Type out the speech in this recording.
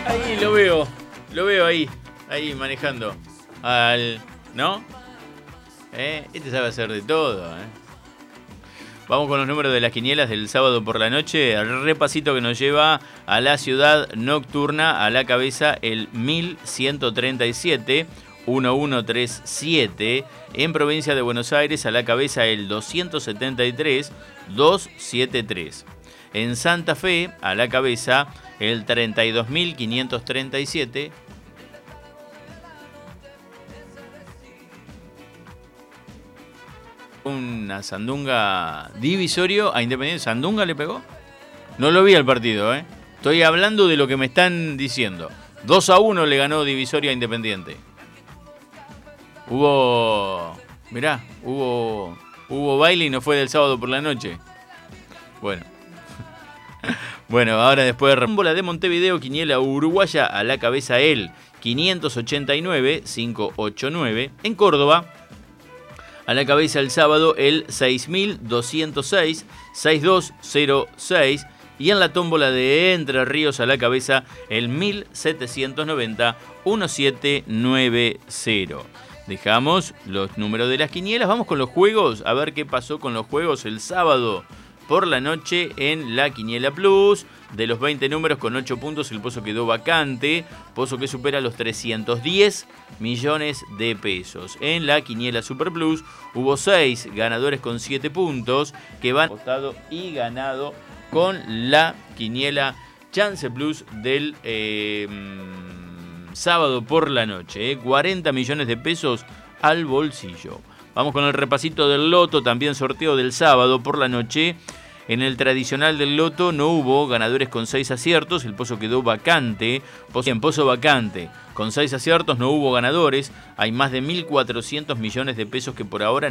Ahí lo veo ahí manejando. ¿No? Este sabe hacer de todo, Vamos con los números de las quinielas del sábado por la noche. El repasito que nos lleva a la ciudad nocturna, a la cabeza el 1137, 1137. En provincia de Buenos Aires, a la cabeza el 273, 273. En Santa Fe, a la cabeza el 32.537. Una Sandunga divisorio a Independiente. ¿Sandunga le pegó? No lo vi al partido, Estoy hablando de lo que me están diciendo. 2-1 le ganó Divisorio a Independiente. Hubo baile y no fue del sábado por la noche. Bueno, ahora después de Rambola de Montevideo, quiniela uruguaya, a la cabeza el 589, 589. En Córdoba, a la cabeza el sábado el 6.206, 6206. Y en la tómbola de Entre Ríos, a la cabeza el 1.790, 1790. Dejamos los números de las quinielas. Vamos con los juegos, a ver qué pasó con los juegos el sábado por la noche en la Quiniela Plus. De los 20 números, con 8 puntos, el pozo quedó vacante. Pozo que supera los 310 millones de pesos. En la Quiniela Super Plus hubo 6 ganadores con 7 puntos que van apostado y ganado con la Quiniela Chance Plus del sábado por la noche. 40 millones de pesos al bolsillo. Vamos con el repasito del loto, también sorteo del sábado por la noche. En el tradicional del loto no hubo ganadores con 6 aciertos, el pozo quedó vacante. Pozo vacante, con 6 aciertos no hubo ganadores. Hay más de 1.400 millones de pesos que por ahora